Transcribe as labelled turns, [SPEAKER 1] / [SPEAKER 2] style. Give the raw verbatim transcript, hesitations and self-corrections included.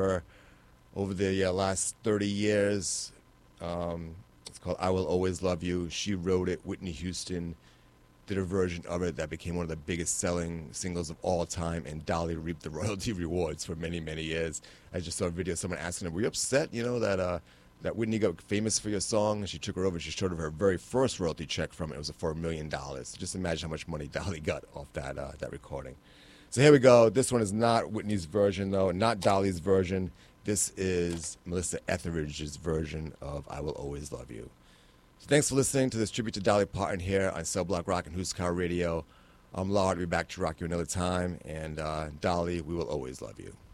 [SPEAKER 1] her over the uh, last thirty years. Um, it's called I Will Always Love You. She wrote it. Whitney Houston did a version of it that became one of the biggest selling singles of all time, and Dolly reaped the royalty rewards for many, many years. I just saw a video of someone asking her, were you upset, you know, that uh, that Whitney got famous for your song? And she took her over. She showed her her very first royalty check from it. It was for a million dollars. Just imagine how much money Dolly got off that uh, that recording. So here we go. This one is not Whitney's version, though, not Dolly's version. This is Melissa Etheridge's version of I Will Always Love You. So thanks for listening to this tribute to Dolly Parton here on Cell Block Rock and Who's Car Radio. I'm Lard. We'll be back to rock you another time. And uh, Dolly, we will always love you.